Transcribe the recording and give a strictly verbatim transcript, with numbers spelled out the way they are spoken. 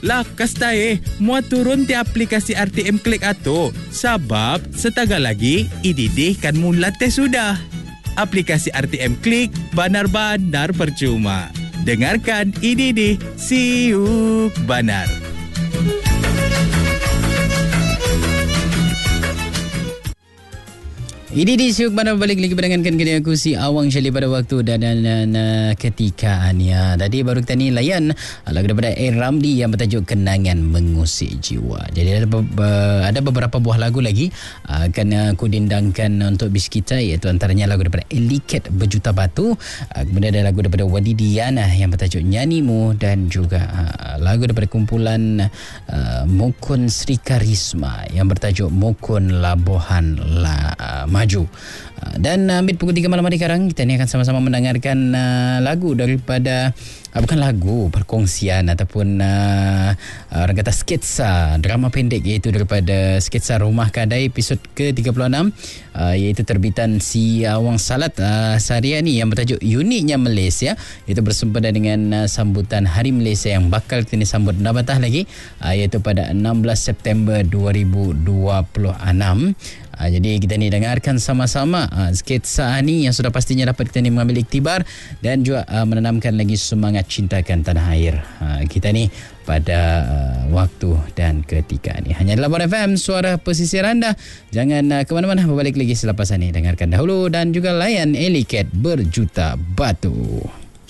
Lah kasta eh, mua turun ti aplikasi R T M Click ato. Sabab setagal lagi ididih kan mula teh sudah. Aplikasi R T M Click banar-banar percuma. Dengarkan ididih siuk banar. Ini di siuk banar balik lagi berdengarkan kini aku si Awang Syali pada waktu dan, dan, dan uh, ketika Ania. Tadi baru kita ni layan uh, lagu daripada A. Ramli yang bertajuk Kenangan Mengusik Jiwa. Jadi ada, be- ada beberapa buah lagu lagi uh, akan aku dindangkan untuk bis kita, iaitu antaranya lagu daripada Eliket Berjuta Batu, uh, kemudian ada lagu daripada Wadi Diana yang bertajuk Nyanyimu, dan juga uh, lagu daripada kumpulan uh, Mokon Sri Karisma yang bertajuk Mokon Labuhan La uh, Maju. Dan ambil pukul tiga malam hari sekarang, kita ni akan sama-sama mendengarkan uh, lagu daripada uh, bukan lagu, perkongsian ataupun uh, orang kata sketsa drama pendek, iaitu daripada sketsa Rumah Kadai episod ke tiga puluh enam, uh, iaitu terbitan si Awang Salat uh, Sariani yang bertajuk Uniknya Malaysia, iaitu bersempena dengan uh, sambutan Hari Malaysia yang bakal kita sambut nabatah lagi, uh, iaitu pada enam belas September dua ribu dua puluh enam. Uh, jadi kita ni dengarkan sama-sama uh, sketsa ni yang sudah pastinya dapat kita ni mengambil iktibar dan juga uh, menanamkan lagi semangat cintakan tanah air uh, kita ni pada uh, waktu dan ketika ni. Hanya dalam Labuan F M, suara pesisir anda. Jangan uh, ke mana-mana, berbalik lagi selepas ini. Dengarkan dahulu dan juga layan Eliket Berjuta Batu.